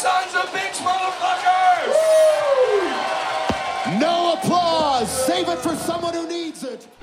sons of bitch motherfuckers! No applause. Save it for someone who needs it.